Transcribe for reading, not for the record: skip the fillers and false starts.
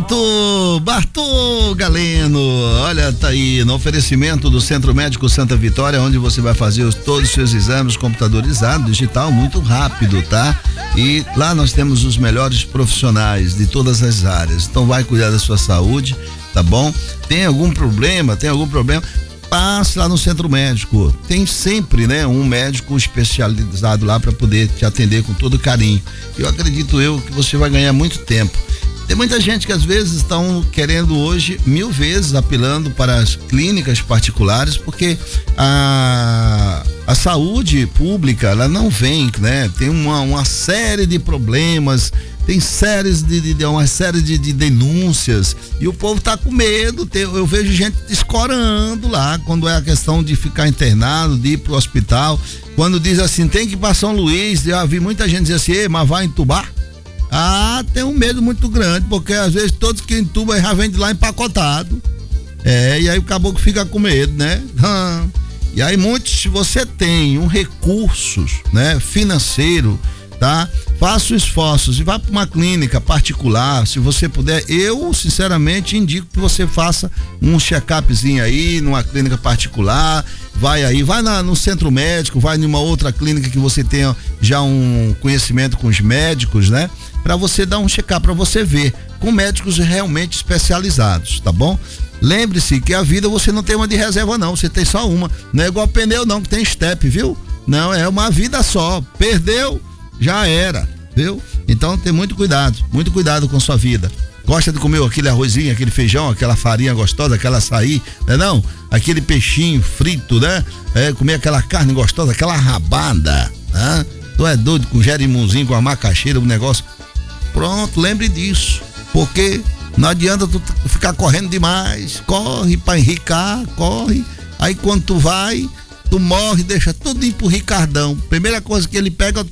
Bartô Galeno, olha, tá aí, no oferecimento do Centro Médico Santa Vitória, onde você vai fazer todos os seus exames computadorizados, digital, muito rápido, tá? E lá nós temos os melhores profissionais de todas as áreas, então vai cuidar da sua saúde, tá bom? Tem algum problema, passe lá no Centro Médico, tem sempre, né, um médico especializado lá para poder te atender com todo carinho. Eu acredito que você vai ganhar muito tempo. Tem muita gente que às vezes estão querendo hoje 1000 vezes apelando para as clínicas particulares, porque a saúde pública, ela não vem, né? Tem uma série de problemas, tem uma série de denúncias e o povo tá com medo. Eu vejo gente escorando lá quando é a questão de ficar internado, de ir pro hospital. Quando diz assim, tem que ir para São Luís, já vi muita gente dizer assim, mas vai entubar? Tem um medo muito grande, porque às vezes todos que entubam já vêm de lá empacotado. E aí o caboclo fica com medo, né? E aí se você tem um recurso, né, financeiro, tá? Faça esforços e vá para uma clínica particular, se você puder. Eu sinceramente indico que você faça um check-upzinho aí numa clínica particular. Vai no centro médico, vai numa outra clínica que você tenha já um conhecimento com os médicos, né? Para você dar um check-up, para você ver, com médicos realmente especializados, tá bom? Lembre-se que a vida você não tem uma de reserva não, você tem só uma. Não é igual pneu não, que tem step, viu? Não, é uma vida só. Perdeu, já era, viu? Então tem muito cuidado com sua vida. Gosta de comer aquele arrozinho, aquele feijão, aquela farinha gostosa, aquela açaí, né não? Aquele peixinho frito, né? Comer aquela carne gostosa, aquela rabada, né? Tu é doido com jerimunzinho, com a macaxeira, um negócio. Pronto, lembre disso, porque não adianta tu ficar correndo demais. Corre pra enricar, corre. Aí quando tu vai, tu morre, deixa tudo ir pro Ricardão. Primeira coisa que ele pega é o